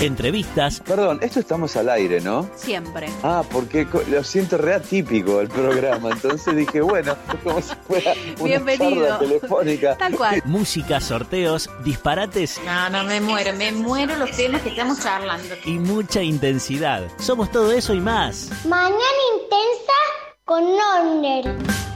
entrevistas. Perdón, esto estamos al aire, ¿no? Siempre. Porque lo siento re atípico el programa, entonces dije, bueno, como si fuera una bienvenido. charla telefónica. Tal cual. Música, sorteos, disparates No, me muero los temas que estamos charlando. y mucha intensidad. Somos todo eso y más. Mañana intensa con Norner.